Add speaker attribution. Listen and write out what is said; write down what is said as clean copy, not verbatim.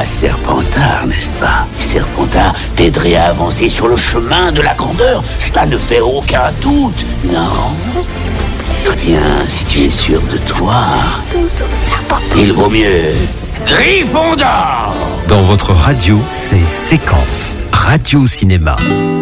Speaker 1: pas Serpentard, n'est-ce pas? Serpentard t'aiderait à avancer sur le chemin de la grandeur. Cela ne fait aucun doute, non?
Speaker 2: S'il vous plaît.
Speaker 1: Très bien, si tu es sûr de toi.
Speaker 2: Tout sauf Serpentard.
Speaker 1: Il vaut mieux Gryffondor.
Speaker 3: Dans votre radio, c'est Séquence Radio Cinéma.